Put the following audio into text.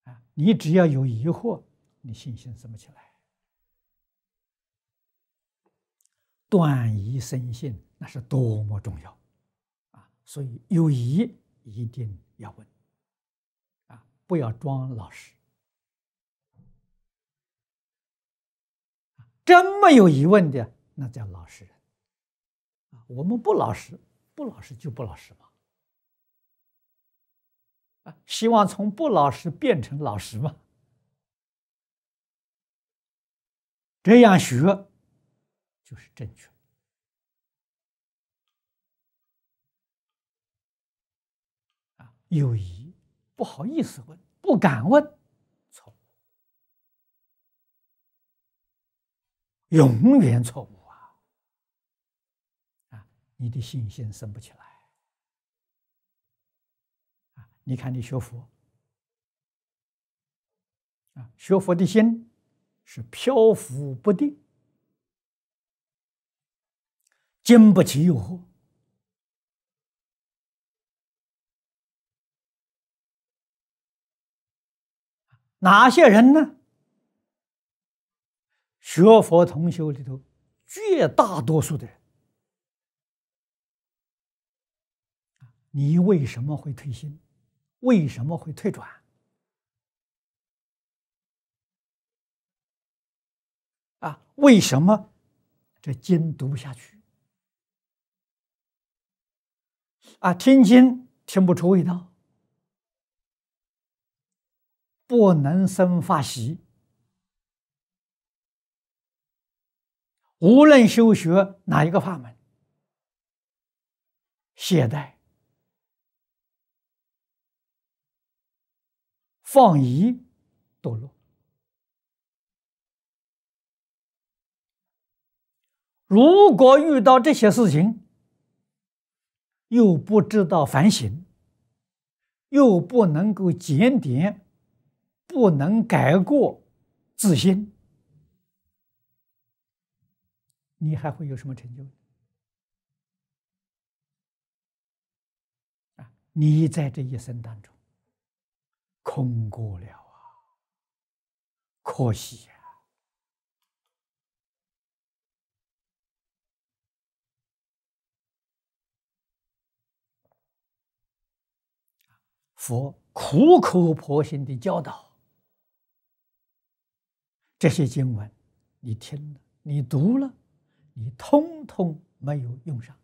你只要有疑惑，你信心生不起来。断疑生信，那是多么重要所以有疑一定要问不要装老实。真没有疑问的，那叫老实人我们不老实，不老实就不老实嘛希望从不老实变成老实嘛，这样学就是正确。有疑不好意思问，不敢问，错误，永远错误你的信心生不起来你看你学佛学佛的心是漂浮不定，经不起诱惑。哪些人呢？学佛同修里头，绝大多数的人，你为什么会退心？为什么会退转？为什么这经读不下去？听经听不出味道，不能生法喜。无论修学哪一个法门，懈怠、放逸、堕落。如果遇到这些事情，又不知道反省，又不能够检点，不能改过自新，你还会有什么成就？你在这一生当中空过了可惜佛苦口婆心的教导，这些经文你听了，你读了，你通通没有用上。